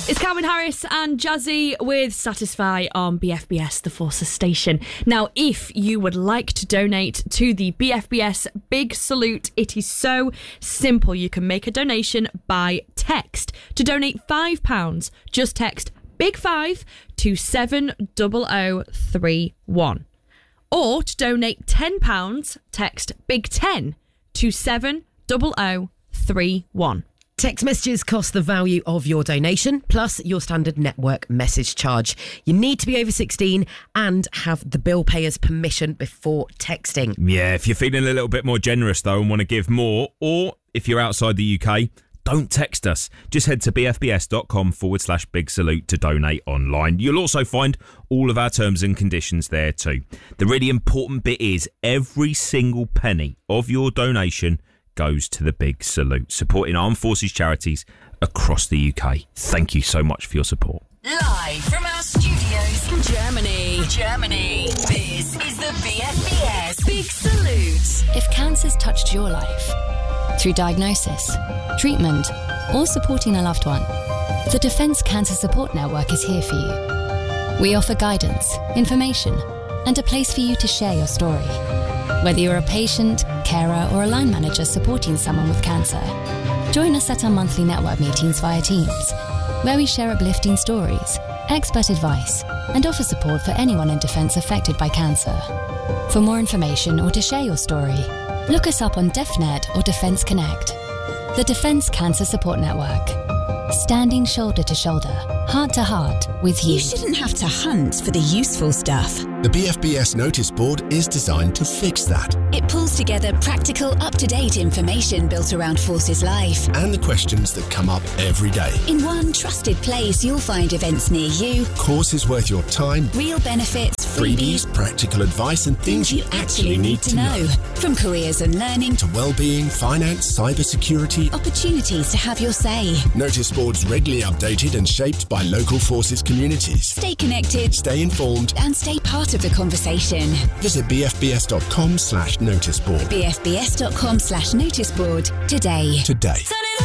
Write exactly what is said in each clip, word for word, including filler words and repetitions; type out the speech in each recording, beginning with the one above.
It's Calvin Harris and Jazzy with Satisfy on B F B S The Forces Station. Now, if you would like to donate to the B F B S Big Salute, it is so simple. You can make a donation by text. To donate five pounds, just text Big Five to seven zero zero three one. Or to donate ten pounds, text Big Ten to seven zero zero three one. Text messages cost the value of your donation, plus your standard network message charge. You need to be over sixteen and have the bill payer's permission before texting. Yeah, if you're feeling a little bit more generous, though, and want to give more, or if you're outside the U K, don't text us. Just head to bfbs.com forward slash big salute to donate online. You'll also find all of our terms and conditions there too. The really important bit is every single penny of your donation goes to the Big Salute, supporting armed forces charities across the U K. Thank you so much for your support. Live from our studios in Germany. Germany. This is the B F B S Big Salute. If cancer's touched your life, through diagnosis, treatment, or supporting a loved one, the Defence Cancer Support Network is here for you. We offer guidance, information, and a place for you to share your story. Whether you're a patient, carer, or a line manager supporting someone with cancer, join us at our monthly network meetings via Teams, where we share uplifting stories, expert advice, and offer support for anyone in Defence affected by cancer. For more information or to share your story, look us up on DefNet or Defence Connect. The Defence Cancer Support Network. Standing shoulder to shoulder, heart to heart with you. You shouldn't have to hunt for the useful stuff. The B F B S notice board is designed to fix that. It pulls together practical, up-to-date information built around Forces life. And the questions that come up every day. In one trusted place, you'll find events near you. Courses worth your time. Real benefits, freebies. freebies, practical advice and things, things you actually need to know. know. From careers and learning to well-being, finance, cybersecurity. Opportunities to have your say. Notice boards regularly updated and shaped by local forces communities. Stay connected. Stay informed. And stay part of the conversation. Visit bfbs.com slash noticeboard. bfbs.com slash noticeboard today. Today.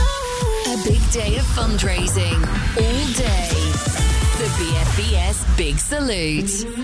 A big day of fundraising all day. The B F B S Big Salute.